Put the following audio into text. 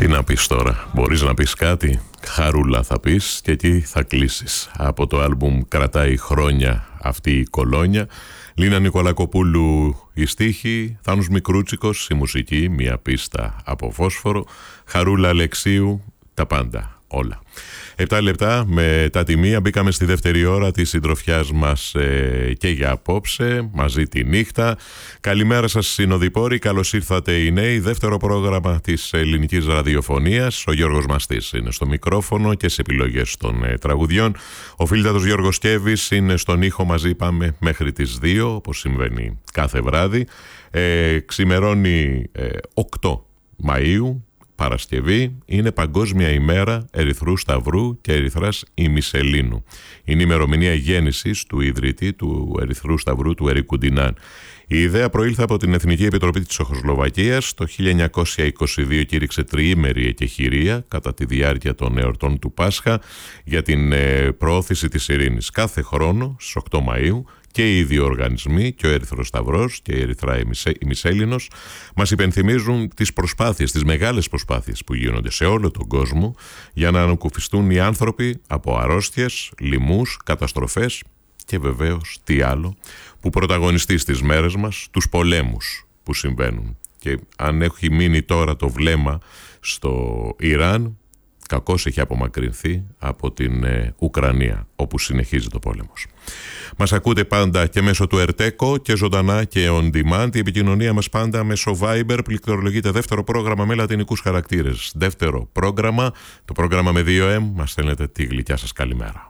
να πεις τώρα? Μπορείς να πεις κάτι? Χαρούλα θα πεις και εκεί θα κλείσεις. Από το άλμπουμ «Κρατάει χρόνια αυτή η κολόνια». Λίνα Νικολακοπούλου η στίχη, Θάνος Μικρούτσικος η μουσική, μια πίστα από φόσφορο, Χαρούλα Αλεξίου, τα πάντα, όλα. 7 λεπτά με τα τιμία μπήκαμε στη δεύτερη ώρα της συντροφιάς μας και για απόψε, μαζί τη νύχτα. Καλημέρα σας συνοδοιπόροι, καλώς ήρθατε οι νέοι. Δεύτερο πρόγραμμα της ελληνικής ραδιοφωνίας. Ο Γιώργος Μαστής είναι στο μικρόφωνο και σε επιλογές των τραγουδιών. Ο φίλτατος Γιώργος Κέβης είναι στον ήχο, μαζί πάμε μέχρι τις 2, όπως συμβαίνει κάθε βράδυ. Ξημερώνει 8 Μαΐου. Παρασκευή, είναι Παγκόσμια ημέρα Ερυθρού Σταυρού και Ερυθράς Ημισελίνου. Είναι η ημερομηνία γέννησης του ιδρυτή του Ερυθρού Σταυρού, του Ερικ Κουντινάν. Η ιδέα προήλθε από την Εθνική Επιτροπή της Τσεχοσλοβακίας. Το 1922 κήρυξε τριήμερη εκεχηρία κατά τη διάρκεια των εορτών του Πάσχα για την προώθηση της ειρήνης. Κάθε χρόνο στις 8 Μαΐου και οι δύο οργανισμοί, και ο Ερυθρός Σταυρός και η Ερυθρά Ημισέλινος, μας υπενθυμίζουν τις προσπάθειες, τις μεγάλες προσπάθειες που γίνονται σε όλο τον κόσμο για να ανακουφιστούν οι άνθρωποι από αρρώστιες, λοιμούς, καταστροφές και βεβαίως τι άλλο που πρωταγωνιστεί στις μέρες μας, τους πολέμους που συμβαίνουν. Και αν έχει μείνει τώρα το βλέμμα στο Ιράν, κακώς έχει απομακρυνθεί από την Ουκρανία, όπου συνεχίζει το πόλεμος. Μας ακούτε πάντα και μέσω του Ερτέκο και ζωντανά και on demand. Η επικοινωνία μας πάντα μέσω Viber. Πληκτρολογείται δεύτερο πρόγραμμα με λατινικούς χαρακτήρες. Δεύτερο πρόγραμμα, το πρόγραμμα με 2M. Μας στέλνετε τη γλυκιά σας καλημέρα.